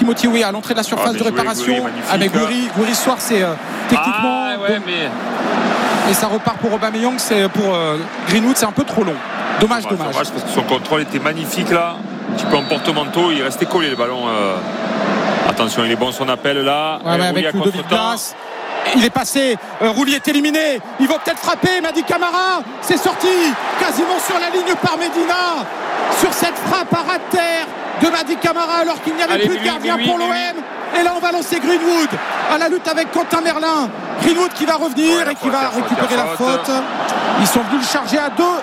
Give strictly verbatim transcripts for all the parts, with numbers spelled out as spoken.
Timothy, oui, à l'entrée de la surface ah, de réparation. Gouiri, avec Gouiri, Gouiri ce soir, c'est euh, techniquement. Ah, ouais, mais... Et ça repart pour Aubameyang, c'est pour euh, Greenwood, c'est un peu trop long. Dommage, dommage. dommage. Parce que son contrôle était magnifique là. Un petit peu en porte-manteau, il restait collé le ballon. Euh... Attention, il est bon son appel là. Ouais, ouais, avec Ludovic Blas. Il est passé, euh, Roulier est éliminé. Il va peut-être frapper, Mady Camara. C'est sorti quasiment sur la ligne par Medina. Sur cette frappe à ras de terre de Mady Camara alors qu'il n'y avait Allez, plus de gardien oui, pour oui, l'O M. Oui. Et là, on va lancer Greenwood à la lutte avec Quentin Merlin. Greenwood qui va revenir ouais, et qui va récupérer la faute. Ils sont venus le charger à deux.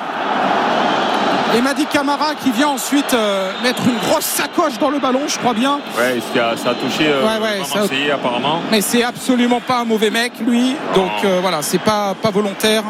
Et Mady Camara qui vient ensuite euh, mettre une grosse sacoche dans le ballon, je crois bien. Ouais, ça a, ça a touché euh, ouais, ouais, ça... Marseillais apparemment. Mais c'est absolument pas un mauvais mec, lui. Donc euh, voilà, c'est pas, pas volontaire.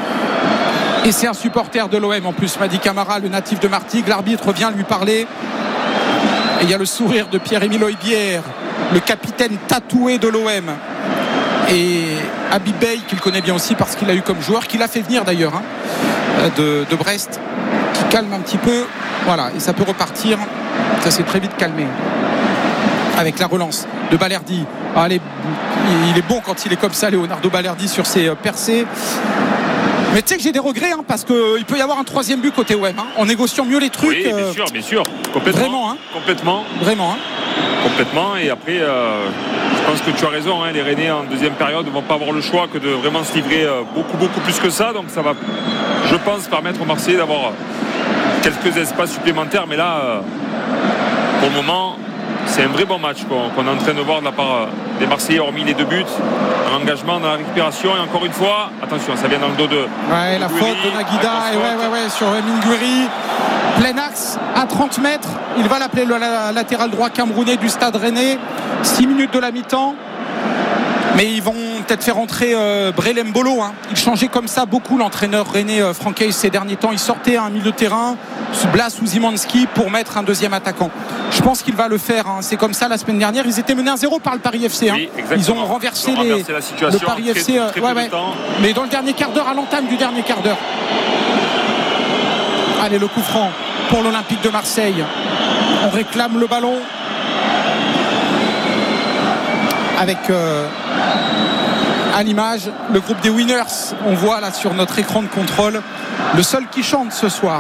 Et c'est un supporter de l'O M en plus, Mady Camara, le natif de Martigues. L'arbitre vient lui parler. Et il y a le sourire de Pierre-Emile Højbjerg, le capitaine tatoué de l'O M. Et Habib Beye, qu'il connaît bien aussi parce qu'il a eu comme joueur, qu'il a fait venir d'ailleurs hein, de, de Brest, qui calme un petit peu. Voilà, et ça peut repartir. Ça s'est très vite calmé. Avec la relance de Balerdi. Ah, les, il est bon quand il est comme ça, Leonardo Balerdi, sur ses percées. Mais tu sais que j'ai des regrets hein, parce qu'il peut y avoir un troisième but côté O M hein, en négociant mieux les trucs. Oui, bien sûr, bien sûr. Complètement. Vraiment. Hein. Complètement. Vraiment. Hein. Complètement. Et après, euh, je pense que tu as raison. Hein, les Rennais en deuxième période ne vont pas avoir le choix que de vraiment se livrer euh, beaucoup, beaucoup plus que ça. Donc ça va, je pense, permettre aux Marseillais d'avoir quelques espaces supplémentaires. Mais là, euh, pour le moment, c'est un vrai bon match qu'on, qu'on est en train de voir de la part des Marseillais, hormis les deux buts. Un engagement dans la récupération. Et encore une fois, attention, ça vient dans le dos de. Ouais, la faute de Naguida. Et ouais, ouais, ouais, sur Emin Gouiri. Plein axe à trente mètres. Il va l'appeler le latéral droit camerounais du Stade Rennais. six minutes de la mi-temps. Mais ils vont peut-être faire entrer euh, Brélé Mbolo. Hein. Il changeait comme ça beaucoup l'entraîneur René euh, Franquet ces derniers temps. Il sortait un milieu de terrain, Blas ou Zimanski pour mettre un deuxième attaquant. Je pense qu'il va le faire. Hein. C'est comme ça la semaine dernière. Ils étaient menés à zéro par le Paris F C. Hein. Oui, ils ont renversé, ils ont renversé les, la situation, le Paris très, F C. Euh, très ouais, ouais. Mais dans le dernier quart d'heure, à l'entame du dernier quart d'heure. Allez, le coup franc pour l'Olympique de Marseille. On réclame le ballon. Avec euh, à l'image le groupe des Winners, on voit là sur notre écran de contrôle le seul qui chante ce soir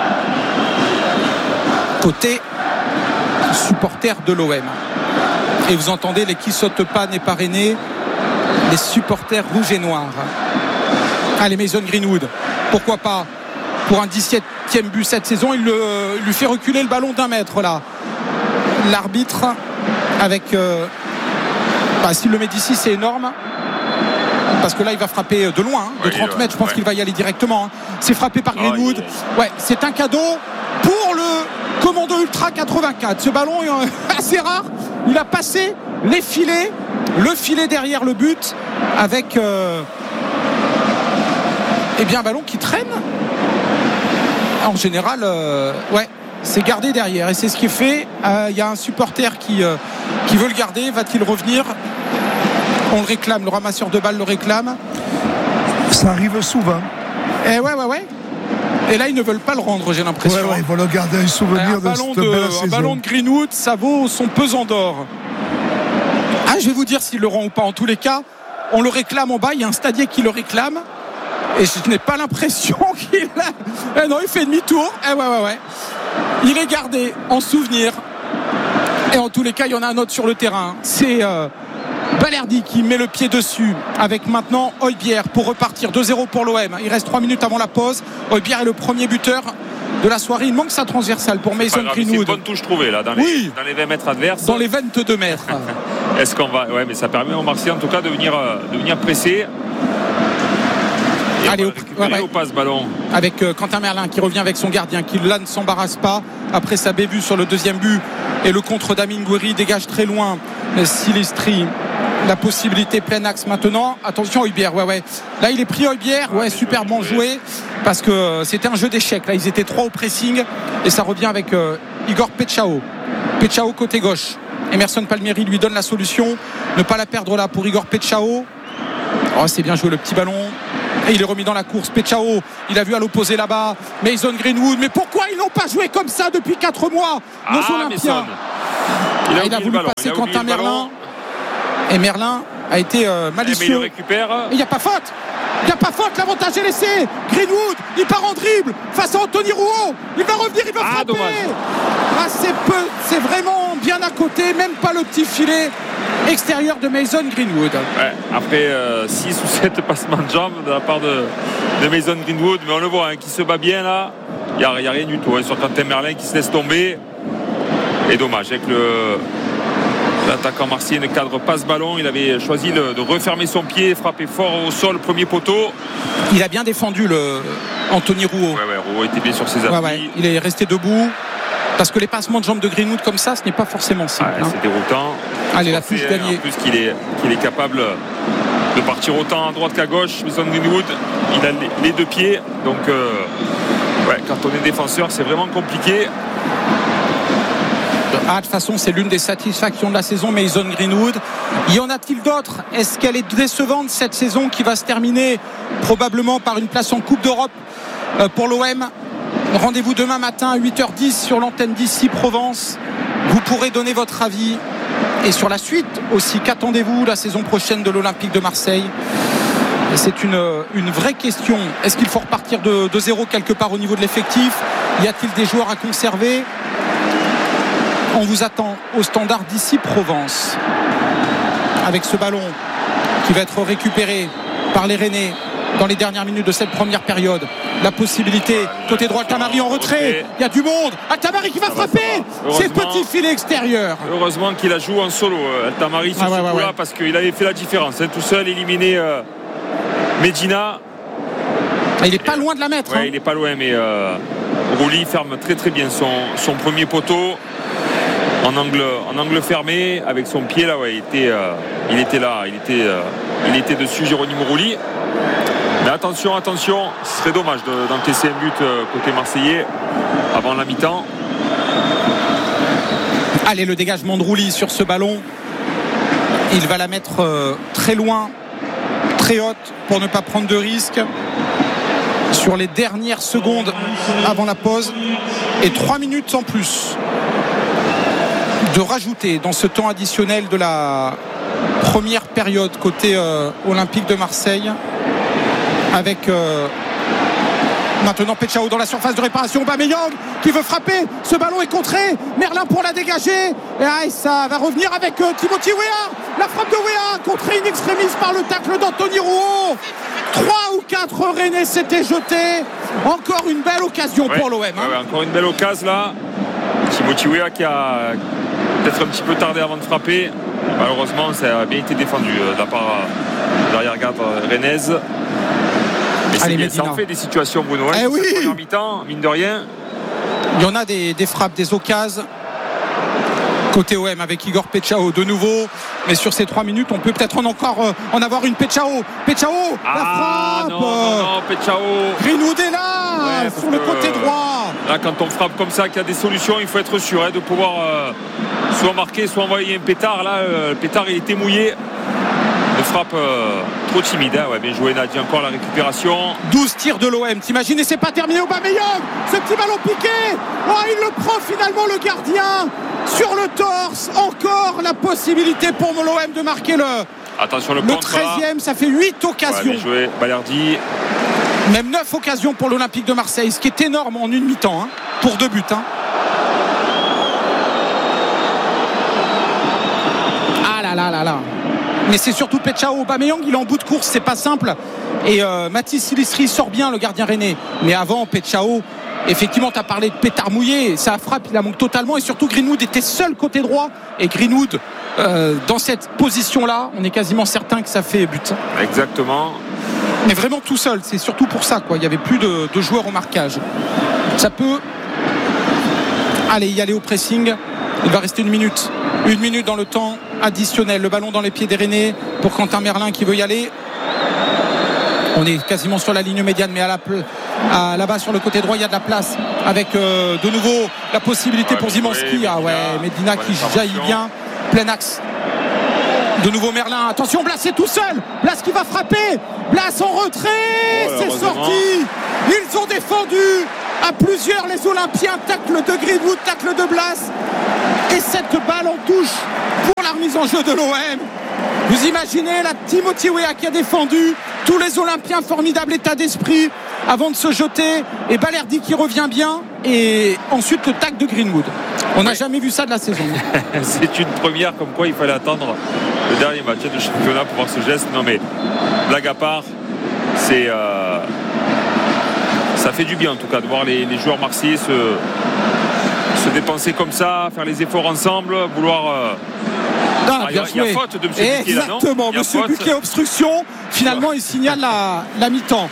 côté supporters de l'O M. Et vous entendez les qui sautent pas n'est pas Rennais, les supporters rouges et noirs. Allez, Mason Greenwood, pourquoi pas pour un dix-septième but cette saison. Il, le, il lui fait reculer le ballon d'un mètre là. L'arbitre avec euh, bah, s'il le met d'ici c'est énorme parce que là il va frapper de loin hein, de oui, trente mètres. Je pense ouais. qu'il va y aller directement hein. C'est frappé par Greenwood. Oh, ouais, c'est un cadeau pour le Commando Ultra quatre-vingt-quatre. Ce ballon est assez rare. Il a passé les filets, le filet derrière le but avec euh, eh bien un ballon qui traîne en général euh, ouais c'est gardé derrière et c'est ce qui est fait. Il euh, y a un supporter qui, euh, qui veut le garder. Va-t-il revenir? On le réclame, le ramasseur de balles le réclame. Ça arrive souvent. Et ouais, ouais, ouais. Et là, ils ne veulent pas le rendre, j'ai l'impression. Ouais, ouais, ils vont le garder un souvenir un de cette de, belle un saison. Un ballon de Greenwood, ça vaut son pesant d'or. Ah, je vais vous dire s'il le rend ou pas. En tous les cas, on le réclame en bas. Il y a un stadier qui le réclame. Et je n'ai pas l'impression qu'il a... Eh non, il fait demi-tour. Eh ouais, ouais, ouais. Il est gardé en souvenir. Et en tous les cas, il y en a un autre sur le terrain. C'est euh, Balerdi qui met le pied dessus. Avec maintenant Højbjerg pour repartir. deux zéro pour l'O M. Il reste trois minutes avant la pause. Højbjerg est le premier buteur de la soirée. Il manque sa transversale pour Mason Greenwood. C'est une bonne touche trouvée là, dans les, oui. dans les vingt mètres adverses. Dans les vingt-deux mètres. Est-ce qu'on va... Ouais, mais ça permet aux Marseillais en tout cas de venir, de venir presser. Et allez, au, ouais, ouais. au passe ballon. Avec euh, Quentin Merlin qui revient avec son gardien, qui là ne s'embarrasse pas après sa bévue sur le deuxième but. Et le contre d'Amine Gouiri dégage très loin Silvestri. La possibilité plein axe maintenant. Attention Højbjerg, ouais, ouais. Là il est pris Højbjerg, ouais, super bon joué. Parce que euh, c'était un jeu d'échecs. Là ils étaient trois au pressing. Et ça revient avec euh, Igor Pechao. Pechao côté gauche. Emerson Palmieri lui donne la solution. Ne pas la perdre là pour Igor Pechao. Oh, c'est bien joué le petit ballon. Et il est remis dans la course. Pechao, il a vu à l'opposé là-bas Mason Greenwood. Mais pourquoi ils n'ont pas joué comme ça depuis quatre mois, nos ah, Olympiens? Il a, ah, il a voulu ballon. passer il a Quentin Merlin. Et Merlin a été euh, malicieux. Mais il le récupère. Il n'y a pas faute. Il n'y a pas faute, l'avantage est laissé. Greenwood, il part en dribble face à Anthony Rouault. Il va revenir, il va ah, frapper. Dommage. Ah, c'est peu, c'est vraiment bien à côté, même pas le petit filet extérieur de Mason Greenwood. Ouais, après six euh, ou sept passements de jambes de la part de, de Mason Greenwood, mais on le voit, hein, qui se bat bien là. Il n'y a, a rien du tout. Hein, sur Quentin Merlin qui se laisse tomber. Et dommage, avec le. L'attaquant marseillais ne cadre pas ce ballon. Il avait choisi le, de refermer son pied, frapper fort au sol, premier poteau. Il a bien défendu le Anthony Rouault. Ouais, ouais, Rouault était bien sur ses appuis. Ouais, ouais. Il est resté debout. Parce que les passements de jambes de Greenwood comme ça, ce n'est pas forcément simple. Ouais, hein. C'est déroutant. Allez, la touche gagnée. En plus qu'il est, qu'il est capable de partir autant à droite qu'à gauche. Mason Greenwood, il a les, les deux pieds. Donc, euh, ouais, quand on est défenseur, c'est vraiment compliqué. Ah, de toute façon, c'est l'une des satisfactions de la saison, Mason Greenwood. Y en a-t-il d'autres? Est-ce qu'elle est décevante cette saison qui va se terminer probablement par une place en Coupe d'Europe pour l'O M? Rendez-vous demain matin à huit heures dix sur l'antenne d'ici Provence. Vous pourrez donner votre avis. Et sur la suite aussi, qu'attendez-vous la saison prochaine de l'Olympique de Marseille? C'est une, une vraie question. Est-ce qu'il faut repartir de, de zéro quelque part au niveau de l'effectif? Y a-t-il des joueurs à conserver? On vous attend au Standard d'ici Provence avec ce ballon qui va être récupéré par les Rennais dans les dernières minutes de cette première période. La possibilité, côté droit, Altamari en retrait. Il y a du monde. Altamari qui va frapper. C'est petit filet extérieur. Heureusement qu'il a joué en solo, Altamari, sur ah ouais, ce ouais, coup-là, ouais. parce qu'il avait fait la différence. Hein, tout seul, éliminé euh, Medina. Il n'est pas loin de la mettre. Ouais, hein. il n'est pas loin, mais euh, Rouli ferme très très bien son, son premier poteau. En angle, en angle fermé, avec son pied là, ouais, il était, euh, il était là, il était, euh, il était dessus, Jérôme Rouli. Mais attention, attention, ce serait dommage de, d'encaisser un but euh, côté marseillais avant la mi-temps. Allez, le dégagement de Rouli sur ce ballon. Il va la mettre euh, très loin, très haute pour ne pas prendre de risques. Sur les dernières secondes avant la pause. Et trois minutes sans plus de rajouter dans ce temps additionnel de la première période côté euh, Olympique de Marseille avec euh, maintenant Péchao dans la surface de réparation. Aubameyang qui veut frapper, ce ballon est contré, Merlin pour la dégager et, ah, et ça va revenir avec euh, Timothy Weah, la frappe de Weah contrée in extremis par le tacle d'Anthony Rouault. Trois ou quatre Rennais s'étaient jetés. Encore une belle occasion ouais, pour l'O M hein. ouais, encore une belle occasion là. Timothy Weah qui a peut-être un petit peu tardé avant de frapper. Malheureusement, ça a bien été défendu euh, de la part de l'arrière-garde rennaise. Mais c'est bien, ça en fait des situations, Bruno. Hein, eh oui. Cette première mi-temps, mine de rien. Il y en a des, des frappes, des occasions. Côté O M avec Igor Péchao de nouveau. Mais sur ces trois minutes, on peut peut-être en encore euh, en avoir une. Péchao. Péchao, ah, la frappe. Non, non, non, Péchao. Greenwood est là, ouais, sur le côté droit. Là, quand on frappe comme ça, qu'il y a des solutions, il faut être sûr hein, de pouvoir euh, soit marquer, soit envoyer un pétard. Là, euh, le pétard, il était mouillé. Une frappe euh, trop timide. Hein. Ouais, bien joué, Nadia. Encore la récupération. douze tirs de l'O M. T'imagines, et c'est pas terminé. Aubameyang, ce petit ballon piqué. Oh, il le prend finalement, le gardien, sur le torse. Encore la possibilité pour l'O M de marquer le, Attention, le, le treizième. Ça fait huit occasions. Ouais, bien joué, Balerdi. Même neuf occasions pour l'Olympique de Marseille, ce qui est énorme en une mi-temps hein, pour deux buts. Hein. Ah là là là là. Mais c'est surtout Péchao. Aubameyang, il est en bout de course, c'est pas simple. Et euh, Mathis Silistri sort bien, le gardien rennais. Mais avant, Péchao, effectivement, tu as parlé de pétard mouillé. Ça frappe, il la manque totalement. Et surtout, Greenwood était seul côté droit. Et Greenwood, euh, dans cette position-là, on est quasiment certain que ça fait but. Exactement. Mais vraiment tout seul, c'est surtout pour ça quoi. Il n'y avait plus de, de joueurs au marquage. Ça peut aller y aller au pressing. Il va rester une minute. Une minute dans le temps additionnel. Le ballon dans les pieds des Rennais pour Quentin Merlin qui veut y aller. On est quasiment sur la ligne médiane, mais à la, à, là-bas sur le côté droit, il y a de la place avec euh, de nouveau la possibilité ouais, pour Zimanski. Ah ouais, Medina qui jaillit bien. Plein axe. De nouveau Merlin, attention, Blas est tout seul. Blas qui va frapper. Blas en retrait, oh, c'est sorti. Ils ont défendu à plusieurs les Olympiens. Tacle de Greenwood, tacle de Blas. Et cette balle en touche pour la remise en jeu de l'O M. Vous imaginez la Timothy Weah qui a défendu, tous les Olympiens, formidable état d'esprit avant de se jeter, et Balerdi qui revient bien, et ensuite le tac de Greenwood. On n'a ouais. jamais vu ça de la saison. C'est une première, comme quoi il fallait attendre le dernier match de championnat pour voir ce geste. Non mais blague à part, c'est euh, ça fait du bien en tout cas de voir les, les joueurs marseillais se, se dépenser comme ça, faire les efforts ensemble, vouloir euh, Ah, il, y a, il y a faute de M. Buquet. Exactement, M. Buquet, obstruction. Finalement, il signale la, la mi-temps.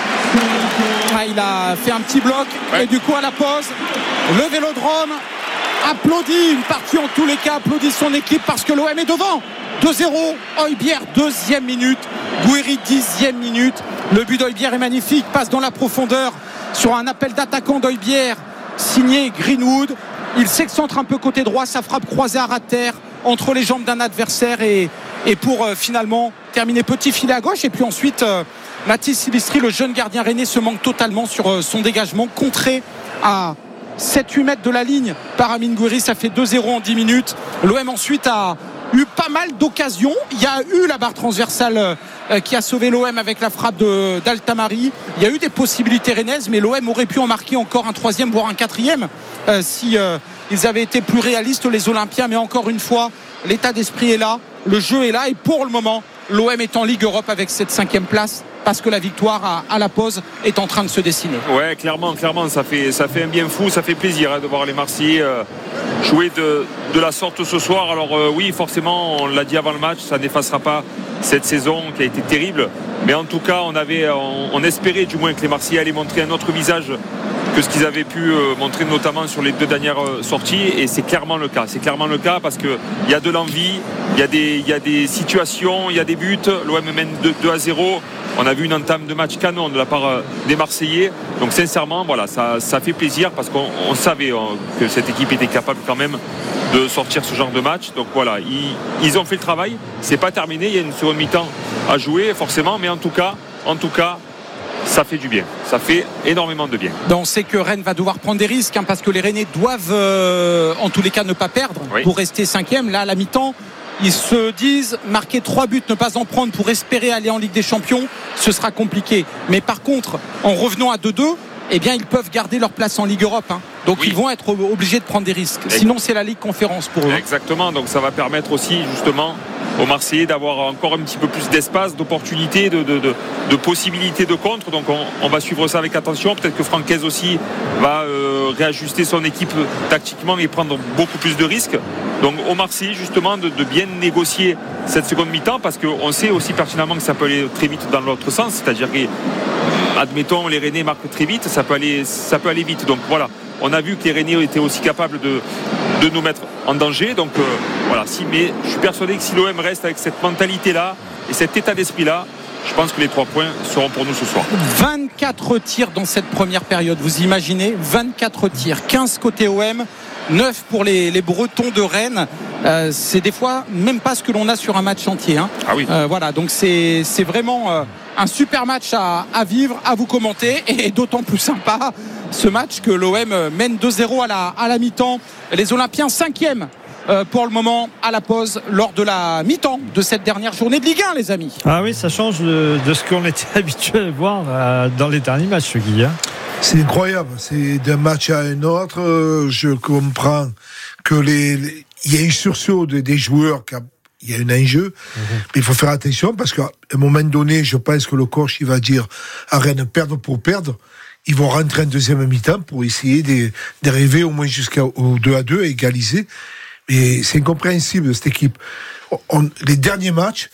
Ah, il a fait un petit bloc. Ouais. Et du coup, à la pause, le Vélodrome applaudit, une partie en tous les cas, applaudit son équipe parce que l'O M est devant. deux zéro. Højbjerg, deuxième minute. Gouiri, dixième minute. Le but d'Højbjerg est magnifique. Passe dans la profondeur sur un appel d'attaquant d'Højbjerg signé Greenwood. Il s'excentre un peu côté droit. Sa frappe croisée à ras de terre entre les jambes d'un adversaire et, et pour euh, finalement terminer petit filet à gauche. Et puis ensuite euh, Mathis Silvestri, le jeune gardien rennais, se manque totalement sur euh, son dégagement, contré à sept huit mètres de la ligne par Amine Gouiri. Ça fait deux zéro en dix minutes. L'O M ensuite a eu pas mal d'occasions. Il y a eu la barre transversale euh, qui a sauvé l'O M avec la frappe de, d'Altamari. Il y a eu des possibilités rennaises, mais l'O M aurait pu en marquer encore un troisième voire un quatrième euh, si euh, ils avaient été plus réalistes, les Olympiens. Mais encore une fois, l'état d'esprit est là, le jeu est là, et pour le moment l'O M est en Ligue Europe avec cette cinquième place parce que la victoire à, à la pause est en train de se dessiner. Ouais, clairement, clairement, ça fait, ça fait un bien fou, ça fait plaisir hein, de voir les Marseillais euh, jouer de, de la sorte ce soir. Alors euh, oui, forcément, on l'a dit avant le match, ça n'effacera pas cette saison qui a été terrible, mais en tout cas on avait on, on espérait du moins que les Marseillais allaient montrer un autre visage que ce qu'ils avaient pu euh, montrer notamment sur les deux dernières euh, sorties, et c'est clairement le cas c'est clairement le cas parce qu'il y a de l'envie, il y a des, y a des situations, il y a des buts. L'O M mène deux à zéro. On a vu une entame de match canon de la part euh, des Marseillais, donc sincèrement voilà, ça, ça fait plaisir parce qu'on on savait euh, que cette équipe était capable quand même de sortir ce genre de match. Donc voilà, ils, ils ont fait le travail, c'est pas terminé, il y a une seconde mi-temps à jouer forcément, mais en tout cas en tout cas ça fait du bien, ça fait énormément de bien. On sait que Rennes va devoir prendre des risques hein, parce que les Rennais doivent euh, en tous les cas ne pas perdre oui. pour rester cinquième. Là à la mi-temps, ils se disent marquer trois buts, ne pas en prendre pour espérer aller en Ligue des Champions, ce sera compliqué. Mais par contre, en revenant à deux deux, eh bien ils peuvent garder leur place en Ligue Europe hein. Donc oui. ils vont être obligés de prendre des risques. Sinon c'est la Ligue Conférence pour eux. Exactement, donc ça va permettre aussi justement aux Marseillais d'avoir encore un petit peu plus d'espace, d'opportunités, de, de, de, de possibilités de contre. Donc on, on va suivre ça avec attention. Peut-être que Francaise aussi va euh, réajuster son équipe tactiquement et prendre beaucoup plus de risques. Donc aux Marseillais justement de, de bien négocier cette seconde mi-temps, parce qu'on sait aussi pertinemment que ça peut aller très vite dans l'autre sens. C'est-à-dire que, admettons, les Rennais marquent très vite, ça peut aller, ça peut aller vite. Donc voilà, on a vu que les Rennais étaient aussi capables de, de nous mettre en danger. Donc euh, voilà, si, mais je suis persuadé que si l'O M reste avec cette mentalité-là et cet état d'esprit-là, je pense que les trois points seront pour nous ce soir. vingt-quatre tirs dans cette première période, vous imaginez, vingt-quatre tirs, quinze côté O M, neuf pour les, les Bretons de Rennes. Euh, c'est des fois même pas ce que l'on a sur un match entier hein. Ah oui. euh, voilà, donc c'est, c'est vraiment euh, un super match à, à vivre, à vous commenter, et d'autant plus sympa ce match que l'O M mène deux zéro à la, à la mi-temps. Les Olympiens cinquième euh, pour le moment à la pause lors de la mi-temps de cette dernière journée de Ligue un, les amis. Ah oui, ça change de, de ce qu'on était habitué à voir euh, dans les derniers matchs, Guy. Hein. C'est incroyable, c'est d'un match à un autre. Je comprends que les, les il y a une sursaut de, des joueurs, il y a un enjeu, mmh. mais il faut faire attention parce qu'à un moment donné, je pense que le coach il va dire à Rennes perdre pour perdre. Ils vont rentrer en deuxième mi-temps pour essayer de, d'arriver au moins jusqu'au deux à deux et égaliser. Mais c'est incompréhensible cette équipe. On, les derniers matchs,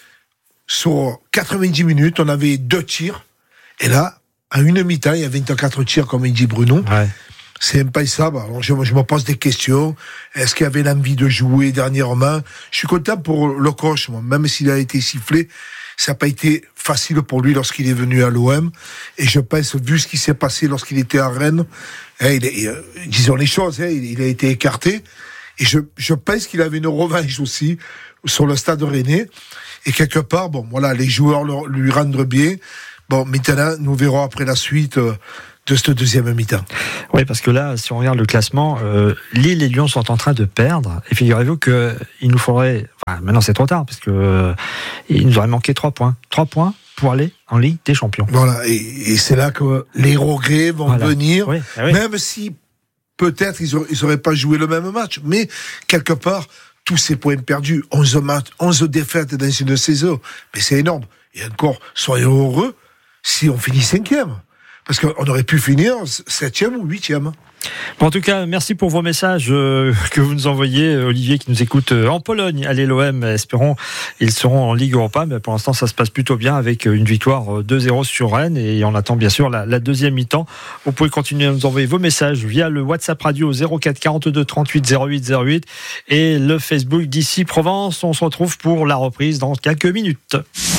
sur quatre-vingt-dix minutes, on avait deux tirs, et là, à une mi-temps, il y a vingt-quatre tirs, comme il dit Bruno. Ouais. C'est impensable. Alors je, je me pose des questions. Est-ce qu'il y avait l'envie de jouer dernièrement? Je suis content pour le coach, moi, même s'il a été sifflé. Ça n'a pas été facile pour lui lorsqu'il est venu à l'O M. Et je pense, vu ce qui s'est passé lorsqu'il était à Rennes, hein, il est, euh, disons les choses, hein, il, il a été écarté. Et je, je pense qu'il avait une revanche aussi sur le stade rennais. Et quelque part, bon, voilà, les joueurs le, lui rendent bien. Bon, maintenant, nous verrons après la suite euh, de cette deuxième mi-temps. Oui, parce que là, si on regarde le classement, euh, Lille et Lyon sont en train de perdre. Et figurez-vous qu'il nous faudrait... Enfin, maintenant, c'est trop tard, parce que euh, il nous aurait manqué trois points. Trois points pour aller en Ligue des Champions. Voilà, et, et c'est là que les regrets vont voilà. venir, oui, oui. même si peut-être ils n'auraient pas joué le même match. Mais quelque part, tous ces points perdus, onze matchs, onze défaites dans une saison, mais c'est énorme. Et encore, soyons heureux si on finit cinquième. Parce qu'on aurait pu finir septième ou huitième. Bon, en tout cas, merci pour vos messages euh, que vous nous envoyez. Olivier qui nous écoute euh, en Pologne. Allez l'O M, espérons ils seront en Ligue Europa. Mais pour l'instant, ça se passe plutôt bien avec une victoire deux zéro sur Rennes. Et on attend bien sûr la, la deuxième mi-temps. Vous pouvez continuer à nous envoyer vos messages via le WhatsApp radio zéro quatre quarante-deux trente-huit zéro huit zéro huit et le Facebook d'Ici Provence. On se retrouve pour la reprise dans quelques minutes.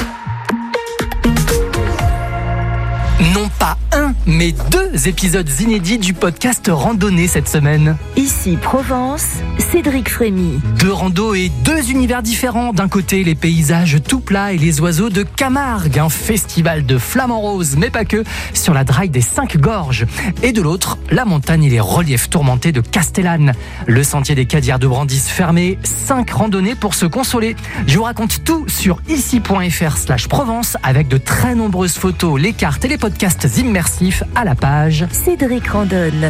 Non pas un, mais deux épisodes inédits du podcast Randonnée cette semaine. Ici Provence, Cédric Frémy. Deux randos et deux univers différents. D'un côté, les paysages tout plats et les oiseaux de Camargue, un festival de flamants roses, mais pas que, sur la draille des Cinq Gorges. Et de l'autre, la montagne et les reliefs tourmentés de Castellane. Le sentier des Cadières de Brandis fermé, cinq randonnées pour se consoler. Je vous raconte tout sur ici.fr slash Provence avec de très nombreuses photos, les cartes et les podcasts immersifs à la page Cédric Randonne.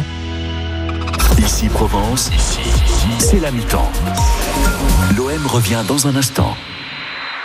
Ici Provence, ici, c'est la mi-temps. L'O M revient dans un instant.